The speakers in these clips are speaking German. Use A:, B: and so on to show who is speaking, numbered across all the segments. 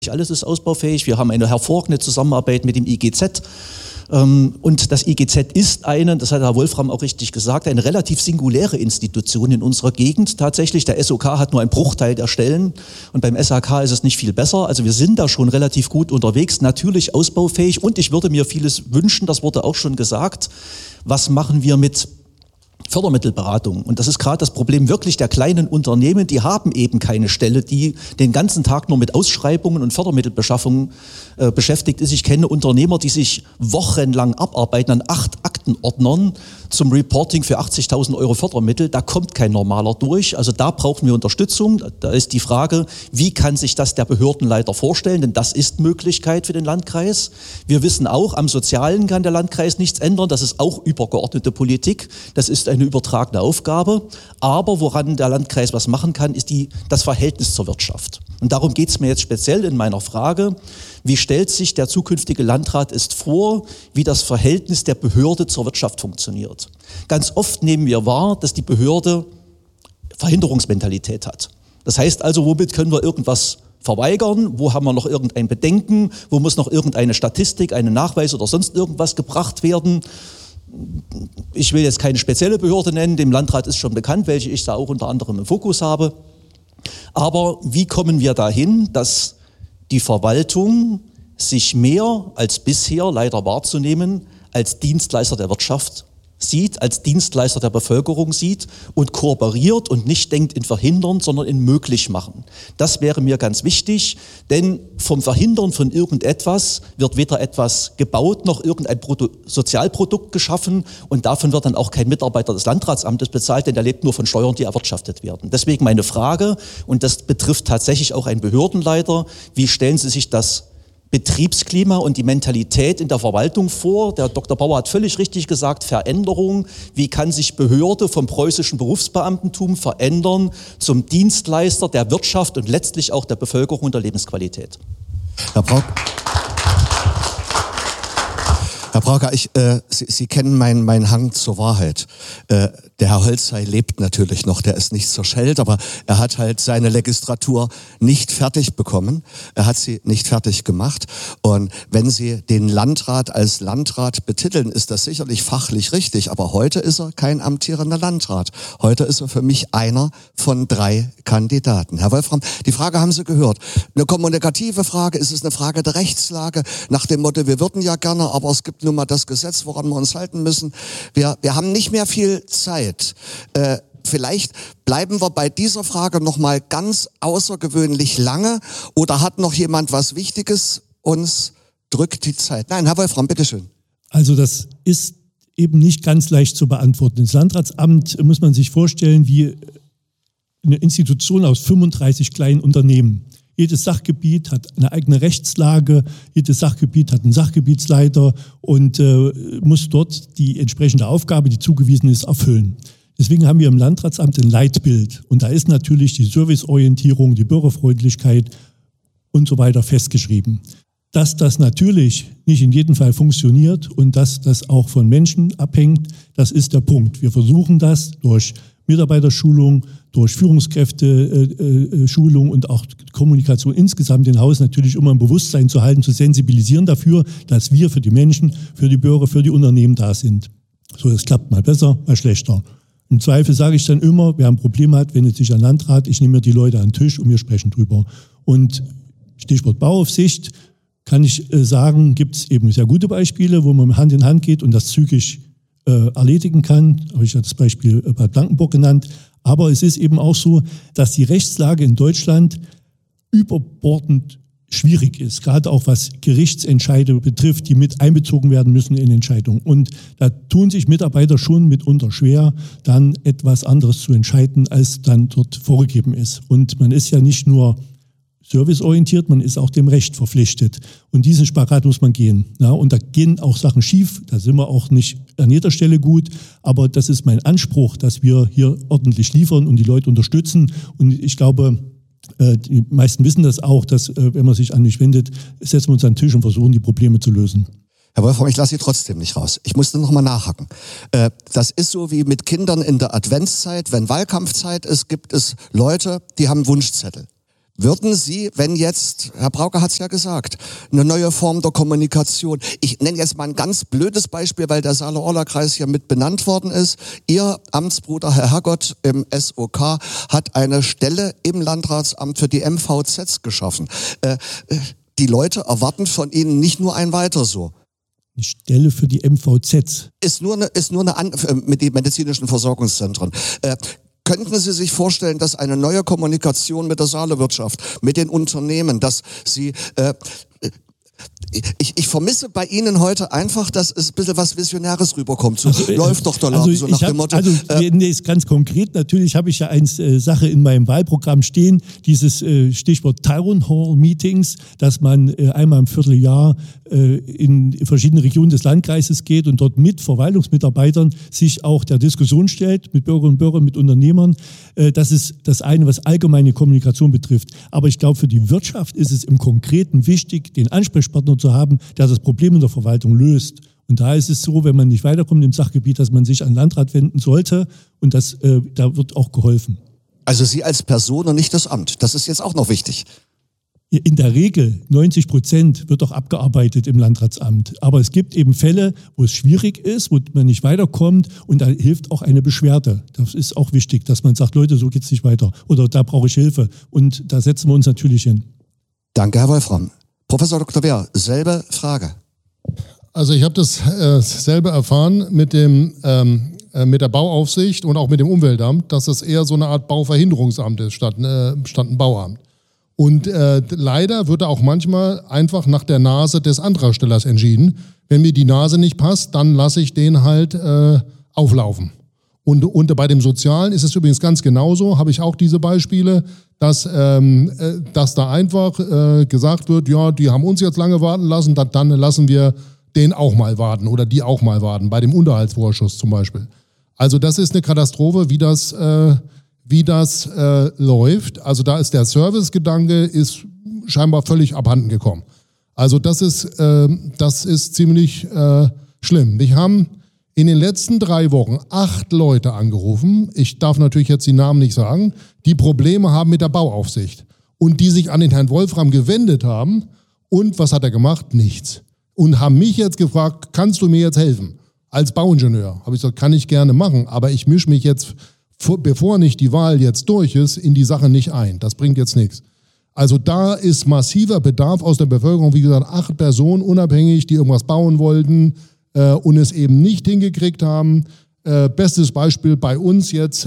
A: Alles ist ausbaufähig. Wir haben eine hervorragende Zusammenarbeit mit dem IGZ. Und das IGZ ist das hat Herr Wolfram auch richtig gesagt, eine relativ singuläre Institution in unserer Gegend. Tatsächlich, der SOK hat nur einen Bruchteil der Stellen und beim SHK ist es nicht viel besser. Also wir sind da schon relativ gut unterwegs, natürlich ausbaufähig und ich würde mir vieles wünschen, das wurde auch schon gesagt. Was machen wir mit Fördermittelberatung? Und das ist gerade das Problem wirklich der kleinen Unternehmen, die haben eben keine Stelle, die den ganzen Tag nur mit Ausschreibungen und Fördermittelbeschaffung beschäftigt ist. Ich kenne Unternehmer, die sich wochenlang abarbeiten an 8 Aktenordnern zum Reporting für 80.000 Euro Fördermittel. Da kommt kein Normaler durch. Also da brauchen wir Unterstützung. Da ist die Frage, wie kann sich das der Behördenleiter vorstellen? Denn das ist Möglichkeit für den Landkreis. Wir wissen auch, am Sozialen kann der Landkreis nichts ändern. Das ist auch übergeordnete Politik. Das ist eine übertragene Aufgabe. Aber woran der Landkreis was machen kann, ist das Verhältnis zur Wirtschaft. Und darum geht es mir jetzt speziell in meiner Frage. Wie stellt sich der zukünftige Landrat es vor, wie das Verhältnis der Behörde zur Wirtschaft funktioniert? Ganz oft nehmen wir wahr, dass die Behörde Verhinderungsmentalität hat. Das heißt also, womit können wir irgendwas verweigern? Wo haben wir noch irgendein Bedenken? Wo muss noch irgendeine Statistik, einen Nachweis oder sonst irgendwas gebracht werden? Ich will jetzt keine spezielle Behörde nennen, dem Landrat ist schon bekannt, welche ich da auch unter anderem im Fokus habe. Aber wie kommen wir dahin, dass die Verwaltung sich mehr als bisher leider wahrzunehmen als Dienstleister der Wirtschaft sieht, als Dienstleister der Bevölkerung sieht und kooperiert und nicht denkt in Verhindern, sondern in Möglichmachen. Das wäre mir ganz wichtig, denn vom Verhindern von irgendetwas wird weder etwas gebaut, noch irgendein Sozialprodukt geschaffen und davon wird dann auch kein Mitarbeiter des Landratsamtes bezahlt, denn der lebt nur von Steuern, die erwirtschaftet werden. Deswegen meine Frage, und das betrifft tatsächlich auch einen Behördenleiter, wie stellen Sie sich das Betriebsklima und die Mentalität in der Verwaltung vor? Der Dr. Bauer hat völlig richtig gesagt, Veränderung. Wie kann sich Behörde vom preußischen Berufsbeamtentum verändern zum Dienstleister der Wirtschaft und letztlich auch der Bevölkerung und der Lebensqualität?
B: Herr Brauger, Sie kennen meinen Hang zur Wahrheit. Der Herr Holzhey lebt natürlich noch, der ist nicht zerschellt, aber er hat halt seine Legislatur nicht fertig bekommen. Er hat sie nicht fertig gemacht. Und wenn Sie den Landrat als Landrat betiteln, ist das sicherlich fachlich richtig. Aber heute ist er kein amtierender Landrat. Heute ist er für mich einer von 3 Kandidaten. Herr Wolfram, die Frage haben Sie gehört. Eine kommunikative Frage, ist es eine Frage der Rechtslage? Nach dem Motto, wir würden ja gerne, aber es gibt nun mal das Gesetz, woran wir uns halten müssen. Wir haben nicht mehr viel Zeit. Vielleicht bleiben wir bei dieser Frage noch mal ganz außergewöhnlich lange oder hat noch jemand was Wichtiges? Uns drückt die Zeit. Nein, Herr Wolfram, bitteschön.
C: Also das ist eben nicht ganz leicht zu beantworten. Das Landratsamt muss man sich vorstellen wie eine Institution aus 35 kleinen Unternehmen. Jedes Sachgebiet hat eine eigene Rechtslage, jedes Sachgebiet hat einen Sachgebietsleiter und muss dort die entsprechende Aufgabe, die zugewiesen ist, erfüllen. Deswegen haben wir im Landratsamt ein Leitbild und da ist natürlich die Serviceorientierung, die Bürgerfreundlichkeit und so weiter festgeschrieben. Dass das natürlich nicht in jedem Fall funktioniert und dass das auch von Menschen abhängt, das ist der Punkt. Wir versuchen das durch Mitarbeiterschulung, durch Führungskräfte-Schulung und auch Kommunikation insgesamt im Haus natürlich immer ein Bewusstsein zu halten, zu sensibilisieren dafür, dass wir für die Menschen, für die Bürger, für die Unternehmen da sind. So, das klappt mal besser, mal schlechter. Im Zweifel sage ich dann immer, wer ein Problem hat, wendet sich an den Landrat, ich nehme mir die Leute an den Tisch und wir sprechen drüber. Und Stichwort Bauaufsicht, kann ich sagen, gibt es eben sehr gute Beispiele, wo man Hand in Hand geht und das zügig erledigen kann. Habe ich ja das Beispiel Bad Blankenburg genannt. Aber es ist eben auch so, dass die Rechtslage in Deutschland überbordend schwierig ist, gerade auch was Gerichtsentscheide betrifft, die mit einbezogen werden müssen in Entscheidungen. Und da tun sich Mitarbeiter schon mitunter schwer, dann etwas anderes zu entscheiden, als dann dort vorgegeben ist. Und man ist ja nicht nur serviceorientiert, man ist auch dem Recht verpflichtet. Und diesen Spagat muss man gehen. Ja, und da gehen auch Sachen schief, da sind wir auch nicht an jeder Stelle gut, aber das ist mein Anspruch, dass wir hier ordentlich liefern und die Leute unterstützen. Und ich glaube, die meisten wissen das auch, dass wenn man sich an mich wendet, setzen wir uns an den Tisch und versuchen, die Probleme zu lösen.
B: Herr Wolfram, ich lasse Sie trotzdem nicht raus. Ich musste noch mal nachhaken. Das ist so wie mit Kindern in der Adventszeit. Wenn Wahlkampfzeit ist, gibt es Leute, die haben Wunschzettel. Würden Sie, wenn jetzt, Herr Brauker hat es ja gesagt, eine neue Form der Kommunikation, ich nenne jetzt mal ein ganz blödes Beispiel, weil der Saale-Orla-Kreis hier mit benannt worden ist. Ihr Amtsbruder, Herr Hergott, im SOK hat eine Stelle im Landratsamt für die MVZs geschaffen. Die Leute erwarten von Ihnen nicht nur ein Weiter so.
C: Eine Stelle für die MVZs.
B: Ist nur eine mit den medizinischen Versorgungszentren. Könnten Sie sich vorstellen, dass eine neue Kommunikation mit der Saalewirtschaft, mit den Unternehmen, dass Sie, ich vermisse bei Ihnen heute einfach, dass es ein bisschen was Visionäres rüberkommt. So läuft doch der Laden, so nach dem Motto.
C: Ist ganz konkret, natürlich habe ich ja eine Sache in meinem Wahlprogramm stehen, dieses Stichwort Town Hall Meetings, dass man einmal im Vierteljahr in verschiedene Regionen des Landkreises geht und dort mit Verwaltungsmitarbeitern sich auch der Diskussion stellt, mit Bürgerinnen und Bürgern, mit Unternehmern. Das ist das eine, was allgemeine Kommunikation betrifft. Aber ich glaube, für die Wirtschaft ist es im Konkreten wichtig, den Ansprechpartner zu haben, der das Problem in der Verwaltung löst. Und da ist es so, wenn man nicht weiterkommt im Sachgebiet, dass man sich an den Landrat wenden sollte und da wird auch geholfen.
B: Also Sie als Person und nicht das Amt. Das ist jetzt auch noch wichtig.
C: In der Regel 90% wird doch abgearbeitet im Landratsamt. Aber es gibt eben Fälle, wo es schwierig ist, wo man nicht weiterkommt und da hilft auch eine Beschwerde. Das ist auch wichtig, dass man sagt, Leute, so geht's nicht weiter oder da brauche ich Hilfe. Und da setzen wir uns natürlich hin.
B: Danke, Herr Wolfram. Professor Dr. Wehr, selbe Frage.
D: Also ich habe das selber erfahren mit der Bauaufsicht und auch mit dem Umweltamt, dass das eher so eine Art Bauverhinderungsamt ist, statt ein Bauamt. Und leider wird da auch manchmal einfach nach der Nase des Antragstellers entschieden. Wenn mir die Nase nicht passt, dann lasse ich den halt auflaufen. Und bei dem Sozialen ist es übrigens ganz genauso, habe ich auch diese Beispiele, dass da einfach gesagt wird, ja, die haben uns jetzt lange warten lassen, dann lassen wir den auch mal warten oder die auch mal warten, bei dem Unterhaltsvorschuss zum Beispiel. Also das ist eine Katastrophe, wie das läuft. Also da ist der Servicegedanke ist scheinbar völlig abhanden gekommen. Also das ist ziemlich schlimm. Wir haben in den letzten 3 Wochen 8 Leute angerufen, ich darf natürlich jetzt die Namen nicht sagen, die Probleme haben mit der Bauaufsicht und die sich an den Herrn Wolfram gewendet haben und was hat er gemacht? Nichts. Und haben mich jetzt gefragt, kannst du mir jetzt helfen? Als Bauingenieur. Habe ich gesagt, kann ich gerne machen, aber ich mische mich jetzt, bevor nicht die Wahl jetzt durch ist, in die Sache nicht ein. Das bringt jetzt nichts. Also da ist massiver Bedarf aus der Bevölkerung, wie gesagt, 8 Personen unabhängig, die irgendwas bauen wollten, und es eben nicht hingekriegt haben. Bestes Beispiel bei uns jetzt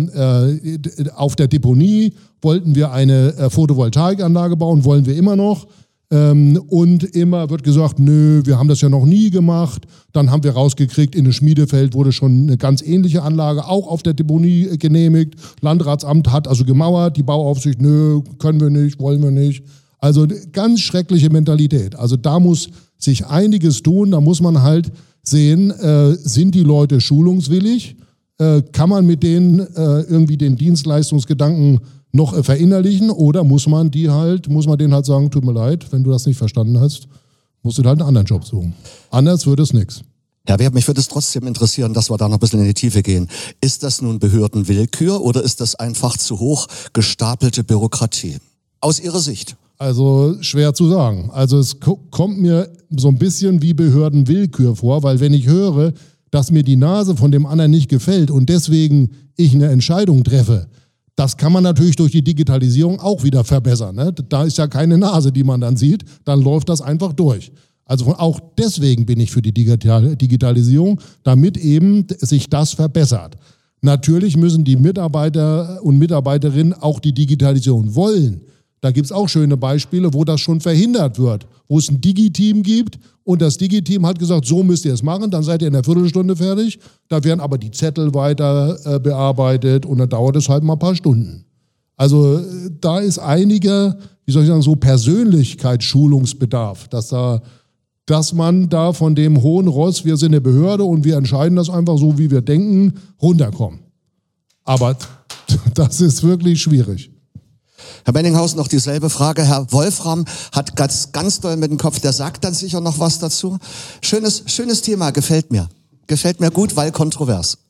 D: auf der Deponie wollten wir eine Photovoltaikanlage bauen, wollen wir immer noch. Und immer wird gesagt, nö, wir haben das ja noch nie gemacht. Dann haben wir rausgekriegt, in Schmiedefeld wurde schon eine ganz ähnliche Anlage auch auf der Deponie genehmigt. Landratsamt hat also gemauert, die Bauaufsicht, nö, können wir nicht, wollen wir nicht. Also ganz schreckliche Mentalität. Also da muss sich einiges tun, da muss man halt sehen, sind die Leute schulungswillig? Kann man mit denen irgendwie den Dienstleistungsgedanken noch verinnerlichen oder muss man denen halt sagen, tut mir leid, wenn du das nicht verstanden hast, musst du halt einen anderen Job suchen. Anders wird es nichts.
B: Herr Wehr, mich würde es trotzdem interessieren, dass wir da noch ein bisschen in die Tiefe gehen. Ist das nun Behördenwillkür oder ist das einfach zu hoch gestapelte Bürokratie? Aus Ihrer Sicht?
D: Also schwer zu sagen. Also es kommt mir so ein bisschen wie Behördenwillkür vor, weil wenn ich höre, dass mir die Nase von dem anderen nicht gefällt und deswegen ich eine Entscheidung treffe, das kann man natürlich durch die Digitalisierung auch wieder verbessern. Ne? Da ist ja keine Nase, die man dann sieht, dann läuft das einfach durch. Also auch deswegen bin ich für die Digitalisierung, damit eben sich das verbessert. Natürlich müssen die Mitarbeiter und Mitarbeiterinnen auch die Digitalisierung wollen. Da gibt es auch schöne Beispiele, wo das schon verhindert wird, wo es ein Digi-Team gibt und das Digi-Team hat gesagt, so müsst ihr es machen, dann seid ihr in einer Viertelstunde fertig. Da werden aber die Zettel weiter bearbeitet und dann dauert es halt mal ein paar Stunden. Also da ist einiger, wie soll ich sagen, so Persönlichkeitsschulungsbedarf, dass man da von dem hohen Ross, wir sind eine Behörde und wir entscheiden das einfach so, wie wir denken, runterkommen. Aber das ist wirklich schwierig.
B: Herr Benninghausen, noch dieselbe Frage. Herr Wolfram hat ganz doll mit dem Kopf, der sagt dann sicher noch was dazu. Schönes Thema, gefällt mir. Gefällt mir gut, weil kontrovers.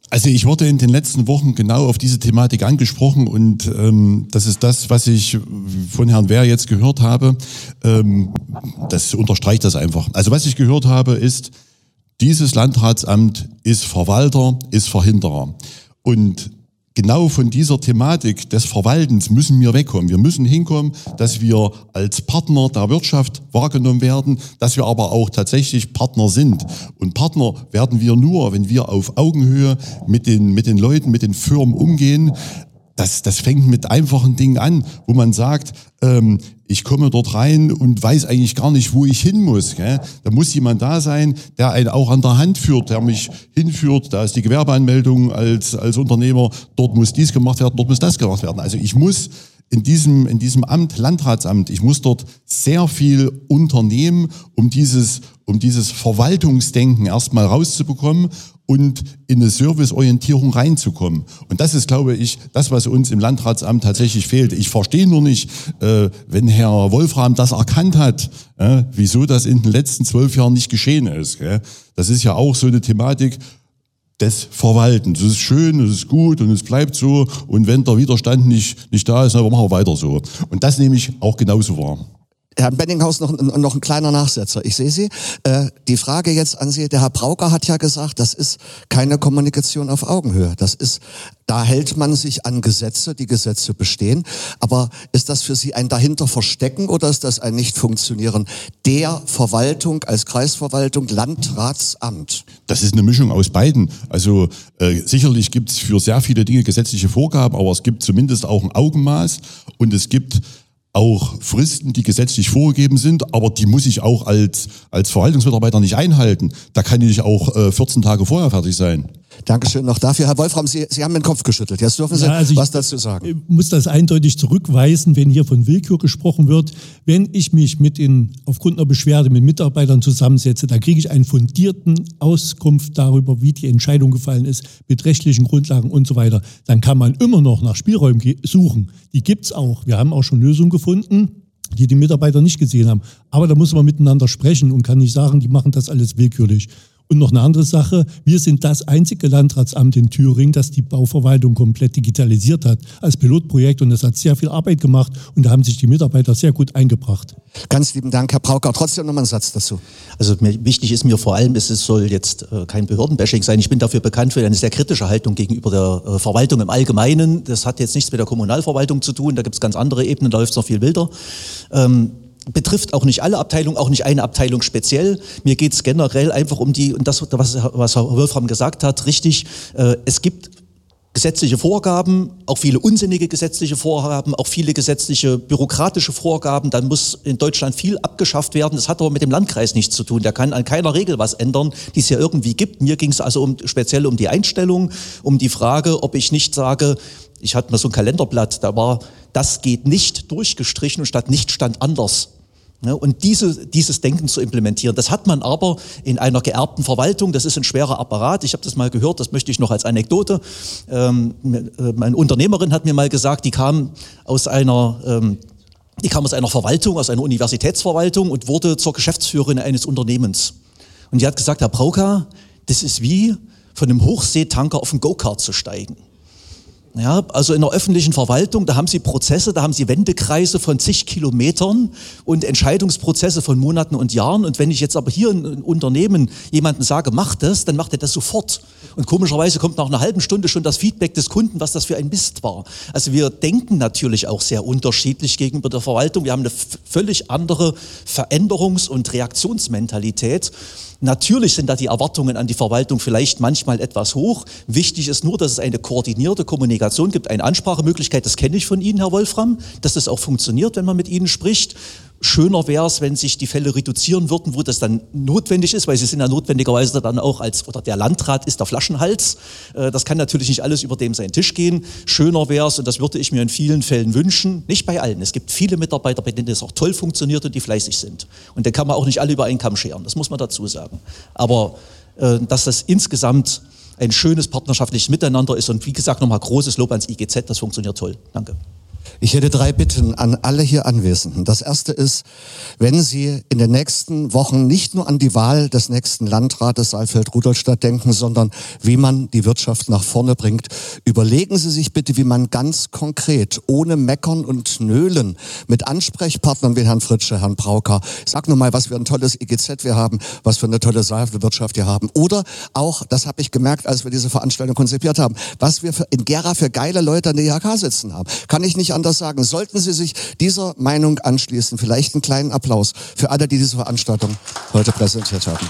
E: Also ich wurde in den letzten Wochen genau auf diese Thematik angesprochen und das ist das, was ich von Herrn Wehr jetzt gehört habe. Das unterstreicht das einfach. Also was ich gehört habe ist, dieses Landratsamt ist Verwalter, ist Verhinderer. Und genau von dieser Thematik des Verwaltens müssen wir wegkommen. Wir müssen hinkommen, dass wir als Partner der Wirtschaft wahrgenommen werden, dass wir aber auch tatsächlich Partner sind. Und Partner werden wir nur, wenn wir auf Augenhöhe mit den Leuten, mit den Firmen umgehen. Das fängt mit einfachen Dingen an, wo man sagt, ich komme dort rein und weiß eigentlich gar nicht, wo ich hin muss. Gell? Da muss jemand da sein, der einen auch an der Hand führt, der mich hinführt. Da ist die Gewerbeanmeldung als Unternehmer. Dort muss dies gemacht werden, dort muss das gemacht werden. Also ich muss in diesem Amt, Landratsamt, ich muss dort sehr viel unternehmen, um dieses Verwaltungsdenken erstmal rauszubekommen und in eine Serviceorientierung reinzukommen. Und das ist, glaube ich, das, was uns im Landratsamt tatsächlich fehlt. Ich verstehe nur nicht, wenn Herr Wolfram das erkannt hat, wieso das in den letzten 12 Jahren nicht geschehen ist. Das ist ja auch so eine Thematik des Verwaltens. Das ist schön, das ist gut und es bleibt so. Und wenn der Widerstand nicht da ist, dann machen wir weiter so. Und das nehme ich auch genauso wahr.
B: Herr Benninghaus, noch ein kleiner Nachsetzer. Ich sehe Sie. Die Frage jetzt an Sie, der Herr Brauker hat ja gesagt, das ist keine Kommunikation auf Augenhöhe. Da hält man sich an Gesetze, die Gesetze bestehen. Aber ist das für Sie ein dahinter Verstecken oder ist das ein Nicht-Funktionieren der Verwaltung als Kreisverwaltung, Landratsamt?
E: Das ist eine Mischung aus beiden. Also sicherlich gibt es für sehr viele Dinge gesetzliche Vorgaben, aber es gibt zumindest auch ein Augenmaß und es gibt auch Fristen, die gesetzlich vorgegeben sind, aber die muss ich auch als Verwaltungsmitarbeiter nicht einhalten. Da kann ich auch 14 Tage vorher fertig sein.
B: Dankeschön noch dafür. Herr Wolfram, Sie haben den Kopf geschüttelt. Jetzt dürfen Sie was dazu sagen.
C: Ich muss das eindeutig zurückweisen, wenn hier von Willkür gesprochen wird. Wenn ich mich aufgrund einer Beschwerde mit Mitarbeitern zusammensetze, da kriege ich einen fundierten Auskunft darüber, wie die Entscheidung gefallen ist, mit rechtlichen Grundlagen und so weiter. Dann kann man immer noch nach Spielräumen suchen. Die gibt's auch. Wir haben auch schon Lösungen gefunden, die Mitarbeiter nicht gesehen haben. Aber da muss man miteinander sprechen und kann nicht sagen, die machen das alles willkürlich. Und noch eine andere Sache, wir sind das einzige Landratsamt in Thüringen, das die Bauverwaltung komplett digitalisiert hat als Pilotprojekt und das hat sehr viel Arbeit gemacht und da haben sich die Mitarbeiter sehr gut eingebracht.
B: Ganz lieben Dank, Herr Brauker. Trotzdem noch mal einen Satz dazu.
A: Also wichtig ist mir vor allem, es soll jetzt kein Behördenbashing sein. Ich bin dafür bekannt für eine sehr kritische Haltung gegenüber der Verwaltung im Allgemeinen. Das hat jetzt nichts mit der Kommunalverwaltung zu tun, da gibt es ganz andere Ebenen, da läuft es noch viel wilder. Betrifft auch nicht alle Abteilungen, auch nicht eine Abteilung speziell. Mir geht es generell einfach um das, was Herr Wolfram gesagt hat, richtig. Es gibt gesetzliche Vorgaben, auch viele unsinnige gesetzliche Vorgaben, auch viele gesetzliche bürokratische Vorgaben. Dann muss in Deutschland viel abgeschafft werden. Das hat aber mit dem Landkreis nichts zu tun. Der kann an keiner Regel was ändern, die es ja irgendwie gibt. Mir ging es also speziell um die Einstellung, um die Frage, ob ich nicht sage, ich hatte mal so ein Kalenderblatt, da war, das geht nicht durchgestrichen und statt nicht stand anders. Ja, und dieses Denken zu implementieren, das hat man aber in einer geerbten Verwaltung, das ist ein schwerer Apparat. Ich habe das mal gehört, das möchte ich noch als Anekdote. Meine Unternehmerin hat mir mal gesagt, die kam aus einer Verwaltung, aus einer Universitätsverwaltung und wurde zur Geschäftsführerin eines Unternehmens. Und die hat gesagt, Herr Brauka, das ist wie von einem Hochseetanker auf einen Go-Kart zu steigen. Ja, also in der öffentlichen Verwaltung, da haben Sie Prozesse, da haben Sie Wendekreise von zig Kilometern und Entscheidungsprozesse von Monaten und Jahren. Und wenn ich jetzt aber hier in Unternehmen jemanden sage, mach das, dann macht er das sofort. Und komischerweise kommt nach einer halben Stunde schon das Feedback des Kunden, was das für ein Mist war. Also wir denken natürlich auch sehr unterschiedlich gegenüber der Verwaltung. Wir haben eine völlig andere Veränderungs- und Reaktionsmentalität. Natürlich sind da die Erwartungen an die Verwaltung vielleicht manchmal etwas hoch. Wichtig ist nur, dass es eine koordinierte Kommunikation gibt, eine Ansprachemöglichkeit, das kenne ich von Ihnen, Herr Wolfram, dass das auch funktioniert, wenn man mit Ihnen spricht. Schöner wäre es, wenn sich die Fälle reduzieren würden, wo das dann notwendig ist, weil sie sind ja notwendigerweise dann auch oder der Landrat ist der Flaschenhals. Das kann natürlich nicht alles über dem seinen Tisch gehen. Schöner wäre es, und das würde ich mir in vielen Fällen wünschen, nicht bei allen. Es gibt viele Mitarbeiter, bei denen es auch toll funktioniert und die fleißig sind. Und dann kann man auch nicht alle über einen Kamm scheren, das muss man dazu sagen. Aber dass das insgesamt ein schönes partnerschaftliches Miteinander ist und wie gesagt nochmal großes Lob ans IGZ, das funktioniert toll. Danke.
B: Ich hätte 3 Bitten an alle hier Anwesenden. Das erste ist, wenn Sie in den nächsten Wochen nicht nur an die Wahl des nächsten Landrates Saalfeld-Rudolstadt denken, sondern wie man die Wirtschaft nach vorne bringt, überlegen Sie sich bitte, wie man ganz konkret, ohne Meckern und Nölen, mit Ansprechpartnern wie Herrn Fritsche, Herrn Brauker, sag nur mal, was für ein tolles IGZ wir haben, was für eine tolle Saalfeldwirtschaft wir haben. Oder auch, das habe ich gemerkt, als wir diese Veranstaltung konzipiert haben, was wir in Gera für geile Leute in der IHK sitzen haben. Kann ich nicht anders sagen. Sollten Sie sich dieser Meinung anschließen, vielleicht einen kleinen Applaus für alle, die diese Veranstaltung heute präsentiert haben.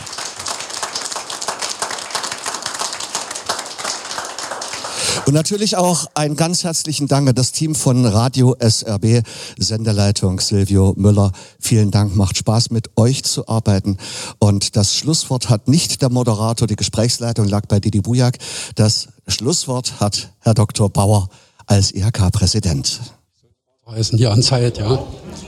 B: Und natürlich auch einen ganz herzlichen Dank an das Team von Radio SRB, Sendeleitung Silvio Müller. Vielen Dank, macht Spaß mit euch zu arbeiten. Und das Schlusswort hat nicht der Moderator, die Gesprächsleitung lag bei Didi Bujak. Das Schlusswort hat Herr Dr. Bauer als IHK-Präsident.
F: Reisen hier an Zeit, ja.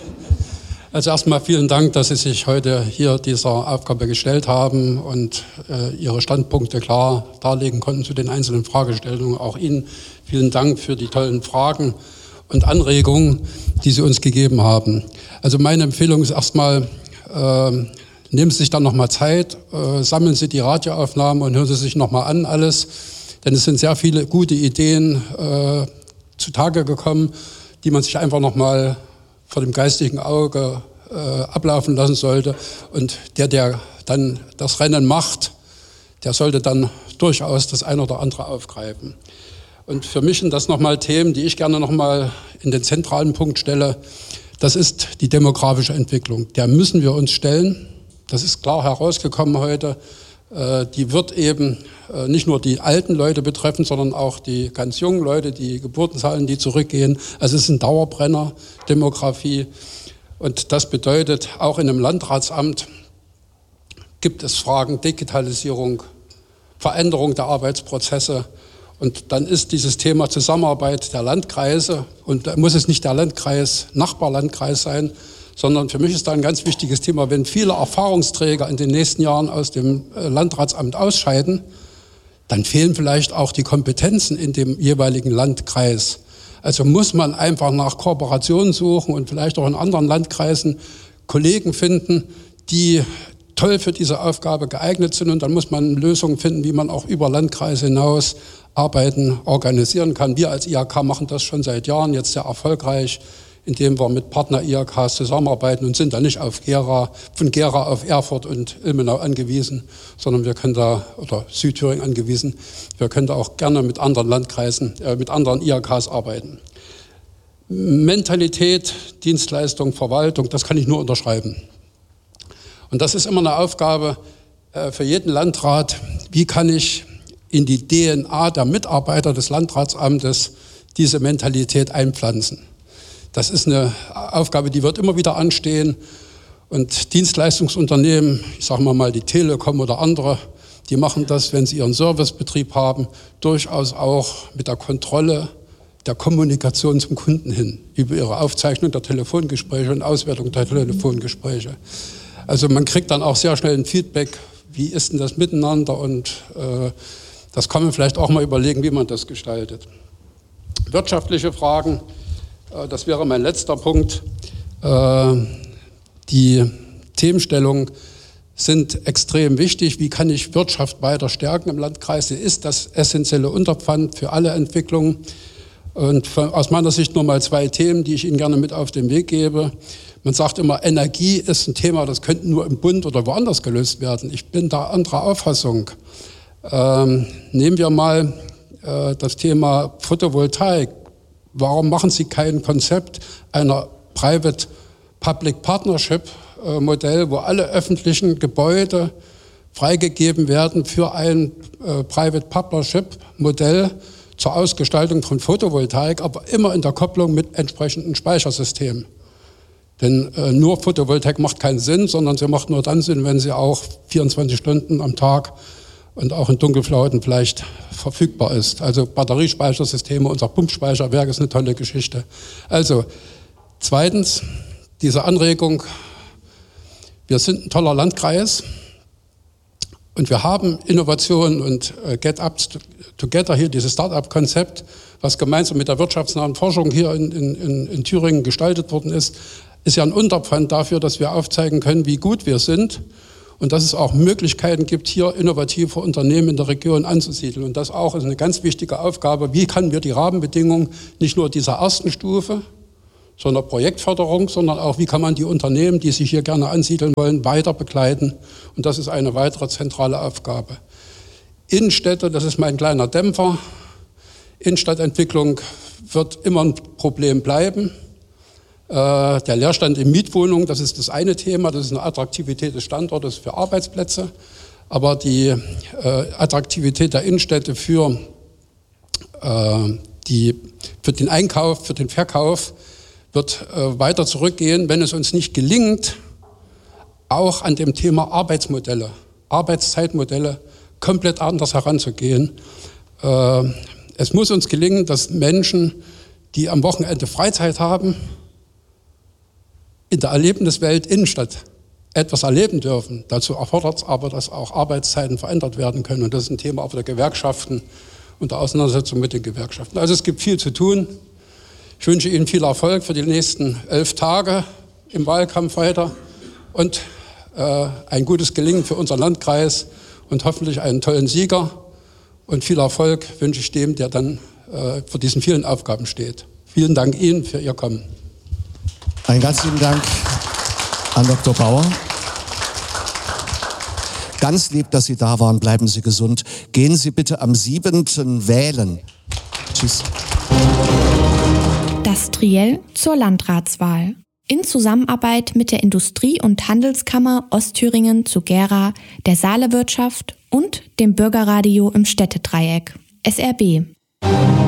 F: Also erstmal vielen Dank, dass Sie sich heute hier dieser Aufgabe gestellt haben und Ihre Standpunkte klar darlegen konnten zu den einzelnen Fragestellungen. Auch Ihnen vielen Dank für die tollen Fragen und Anregungen, die Sie uns gegeben haben. Also meine Empfehlung ist erstmal, nehmen Sie sich dann nochmal Zeit, sammeln Sie die Radioaufnahmen und hören Sie sich nochmal an alles, denn es sind sehr viele gute Ideen zutage gekommen, die man sich einfach nochmal vor dem geistigen Auge ablaufen lassen sollte. Und der dann das Rennen macht, der sollte dann durchaus das eine oder andere aufgreifen. Und für mich sind das nochmal Themen, die ich gerne nochmal in den zentralen Punkt stelle. Das ist die demografische Entwicklung. Der müssen wir uns stellen. Das ist klar herausgekommen heute. Die wird eben nicht nur die alten Leute betreffen, sondern auch die ganz jungen Leute, die Geburtenzahlen, die zurückgehen. Also es ist ein Dauerbrenner, Demografie. Und das bedeutet, auch in einem Landratsamt gibt es Fragen Digitalisierung, Veränderung der Arbeitsprozesse. Und dann ist dieses Thema Zusammenarbeit der Landkreise, und da muss es nicht der Landkreis, Nachbarlandkreis sein, sondern für mich ist da ein ganz wichtiges Thema, wenn viele Erfahrungsträger in den nächsten Jahren aus dem Landratsamt ausscheiden, dann fehlen vielleicht auch die Kompetenzen in dem jeweiligen Landkreis. Also muss man einfach nach Kooperationen suchen und vielleicht auch in anderen Landkreisen Kollegen finden, die toll für diese Aufgabe geeignet sind, und dann muss man Lösungen finden, wie man auch über Landkreise hinaus Arbeiten organisieren kann. Wir als IHK machen das schon seit Jahren, jetzt sehr erfolgreich, indem wir mit Partner-IHKs zusammenarbeiten und sind da nicht von Gera auf Erfurt und Ilmenau angewiesen, sondern wir können da, oder Südthüringen angewiesen, wir können da auch gerne mit anderen Landkreisen, mit anderen IHKs arbeiten. Mentalität, Dienstleistung, Verwaltung, das kann ich nur unterschreiben. Und das ist immer eine Aufgabe für jeden Landrat. Wie kann ich in die DNA der Mitarbeiter des Landratsamtes diese Mentalität einpflanzen? Das ist eine Aufgabe, die wird immer wieder anstehen. Und Dienstleistungsunternehmen, ich sage mal die Telekom oder andere, die machen das, wenn sie ihren Servicebetrieb haben, durchaus auch mit der Kontrolle der Kommunikation zum Kunden hin, über ihre Aufzeichnung der Telefongespräche und Auswertung der Telefongespräche. Also man kriegt dann auch sehr schnell ein Feedback, wie ist denn das miteinander, und das kann man vielleicht auch mal überlegen, wie man das gestaltet. Wirtschaftliche Fragen. Das wäre mein letzter Punkt. Die Themenstellungen sind extrem wichtig. Wie kann ich Wirtschaft weiter stärken im Landkreis? Sie ist das essentielle Unterpfand für alle Entwicklungen. Und aus meiner Sicht nur mal 2 Themen, die ich Ihnen gerne mit auf den Weg gebe. Man sagt immer, Energie ist ein Thema, das könnte nur im Bund oder woanders gelöst werden. Ich bin da anderer Auffassung. Nehmen wir mal das Thema Photovoltaik. Warum machen Sie kein Konzept einer Private-Public-Partnership-Modell, wo alle öffentlichen Gebäude freigegeben werden für ein Private-Partnership-Modell zur Ausgestaltung von Photovoltaik, aber immer in der Kopplung mit entsprechenden Speichersystemen? Denn nur Photovoltaik macht keinen Sinn, sondern sie macht nur dann Sinn, wenn sie auch 24 Stunden am Tag und auch in Dunkelflauten vielleicht verfügbar ist. Also Batteriespeichersysteme, unser Pumpspeicherwerk ist eine tolle Geschichte. Also zweitens, diese Anregung, wir sind ein toller Landkreis, Und wir haben Innovation und Get Up Together hier, dieses Start-up-Konzept, was gemeinsam mit der wirtschaftsnahen Forschung hier in Thüringen gestaltet worden ist ja ein Unterpfand dafür, dass wir aufzeigen können, wie gut wir sind und dass es auch Möglichkeiten gibt, hier innovative Unternehmen in der Region anzusiedeln. Und das auch ist eine ganz wichtige Aufgabe. Wie können wir die Rahmenbedingungen nicht nur dieser ersten Stufe, sondern Projektförderung, sondern auch, wie kann man die Unternehmen, die sich hier gerne ansiedeln wollen, weiter begleiten. Und das ist eine weitere zentrale Aufgabe. Innenstädte, das ist mein kleiner Dämpfer. Innenstadtentwicklung wird immer ein Problem bleiben. Der Leerstand in Mietwohnungen, das ist das eine Thema, das ist eine Attraktivität des Standortes für Arbeitsplätze. Aber die Attraktivität der Innenstädte für den Einkauf, für den Verkauf wird weiter zurückgehen, wenn es uns nicht gelingt, auch an dem Thema Arbeitsmodelle, Arbeitszeitmodelle komplett anders heranzugehen. Es muss uns gelingen, dass Menschen, die am Wochenende Freizeit haben, in der Erlebniswelt Innenstadt etwas erleben dürfen. Dazu erfordert es aber, dass auch Arbeitszeiten verändert werden können. Und das ist ein Thema auch der Gewerkschaften und der Auseinandersetzung mit den Gewerkschaften. Also es gibt viel zu tun. Ich wünsche Ihnen viel Erfolg für die nächsten 11 Tage im Wahlkampf weiter und ein gutes Gelingen für unseren Landkreis und hoffentlich einen tollen Sieger. Und viel Erfolg wünsche ich dem, der dann vor diesen vielen Aufgaben steht. Vielen Dank Ihnen für Ihr Kommen.
B: Einen ganz lieben Dank an Dr. Bauer. Ganz lieb, dass Sie da waren. Bleiben Sie gesund. Gehen Sie bitte am 7. wählen. Tschüss.
G: Das Triell zur Landratswahl. In Zusammenarbeit mit der Industrie- und Handelskammer Ostthüringen zu Gera, der Saalewirtschaft und dem Bürgerradio im Städtedreieck. SRB.